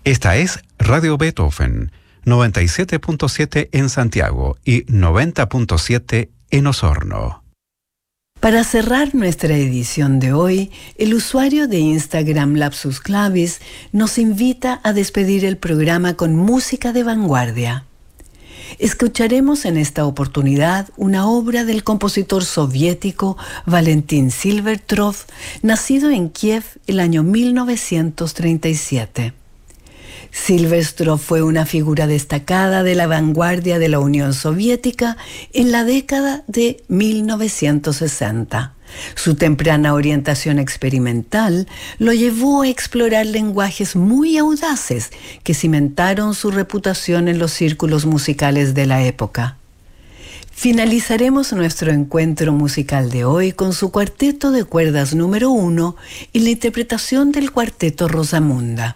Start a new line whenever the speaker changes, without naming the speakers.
Esta es Radio Beethoven, 97.7 en Santiago y 90.7 en Osorno.
Para cerrar nuestra edición de hoy, el usuario de Instagram Lapsus Clavis nos invita a despedir el programa con música de vanguardia. Escucharemos en esta oportunidad una obra del compositor soviético Valentín Silvertrov, nacido en Kiev el año 1937. Silvertrov fue una figura destacada de la vanguardia de la Unión Soviética en la década de 1960. Su temprana orientación experimental lo llevó a explorar lenguajes muy audaces que cimentaron su reputación en los círculos musicales de la época. Finalizaremos nuestro encuentro musical de hoy con su cuarteto de cuerdas número 1 y la interpretación del cuarteto Rosamunda.